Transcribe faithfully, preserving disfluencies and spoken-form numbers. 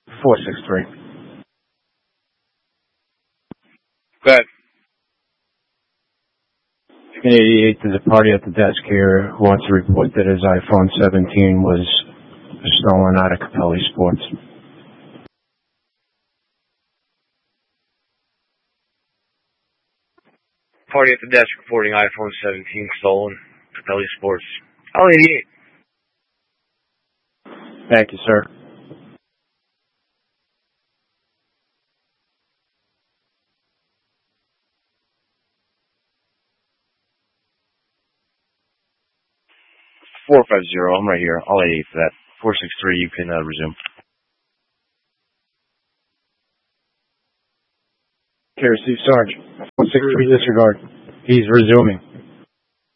four six three. Go ahead. eighty-eight, there's a party at the desk here who wants to report that his iPhone seventeen was stolen out of Capelli Sports. Party at the desk reporting iPhone seventeen stolen. Capelli Sports. L eighty-eight. Thank you, sir. four five zero, I'm right here. I'll eighty-eight for that. four six three, you can uh, resume. Care, Steve Sarge. four six three disregard. He's resuming.